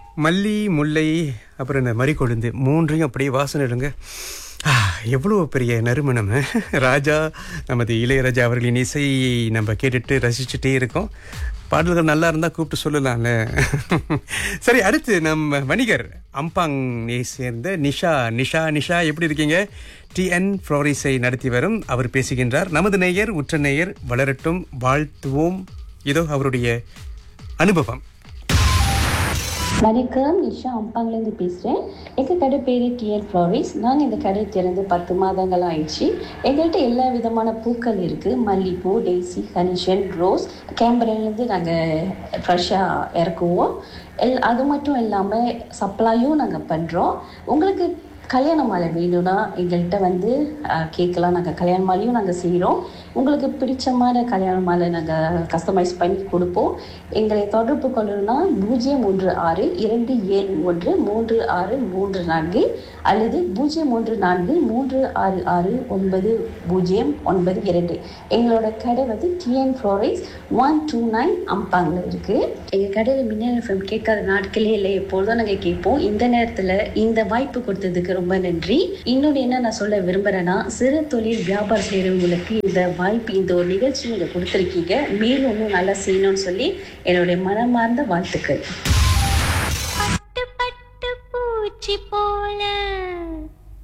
மல்லி, முல்லை, அப்புறம் இந்த மறிக்கொழுந்து மூன்றையும் அப்படியே வாசனை எடுங்க. எவ்வளோ பெரிய நறுமணம். ராஜா, நமது இளையராஜா அவர்களின் இசையை நம்ம கேட்டுட்டு ரசிச்சுட்டே இருக்கோம். பாடல்கள் நல்லா இருந்தால் கூப்பிட்டு சொல்லலாம்ல. சரி, அடுத்து நம்ம வணிகர் அம்பாங்கை சேர்ந்த நிஷா. நிஷா எப்படி இருக்கீங்க? டிஎன் ஃப்ளோரிஸை நடத்தி வரும் அவர் பேசுகின்றார். நமது நேயர், உற்ற நேயர் வளரட்டும், வாழ்த்துவோம். இதோ அவருடைய அனுபவம். வணக்கம், நிஷா அம்பாங்லேருந்து பேசுகிறேன். எங்கள் கடை பேர் டிஎன் ஃப்ளோரிஸ். நாங்கள் இந்த கடை திறந்து 10 மாதங்கள் ஆயிடுச்சு. எங்கள்கிட்ட எல்லா விதமான பூக்கள் இருக்குது. மல்லிப்பூ, டெய்சி, கனிஷன், ரோஸ், கேம்பரன்லேருந்து நாங்கள் ஃப்ரெஷ்ஷாக இறக்குவோம். அது மட்டும் இல்லாமல் சப்ளையும் நாங்கள் பண்ணுறோம். உங்களுக்கு கல்யாண மாலை வேணும்னா எங்கள்கிட்ட வந்து கேட்கலாம். நாங்கள் கல்யாண மாலையும் நாங்கள் செய்கிறோம். உங்களுக்கு பிடிச்சமான கல்யாண மாலை நாங்கள் கஸ்டமைஸ் பண்ணி கொடுப்போம். எங்களை தொடர்பு கொள்ளணும்னா 03427133634 அல்லது 03436699092. எங்களோட கடை வந்து டிஎன் ஃப்ளோரிஸ் 129 அம்பாங்கில் இருக்குது. எங்கள் கடையில் மின்னல் எஃப்எம் கேட்காத நாட்களே இல்லை, எப்பொழுதும் நாங்கள் கேட்போம். இந்த நேரத்தில் இந்த வாய்ப்பு கொடுத்ததுக்கு ரொம்ப நன்றி. இன்னொன்று என்ன நான் சொல்ல விரும்புகிறேன்னா, சிறு தொழில் வியாபாரம் செய்கிறவங்களுக்கு இந்த வாய்ப்பு, இந்த ஒரு நிகழ்ச்சி நீங்கள் கொடுத்துருக்கீங்க. மேலும் இன்னும் நல்லா செய்யணும்னு சொல்லி என்னுடைய மனமார்ந்த வாழ்த்துக்கள்.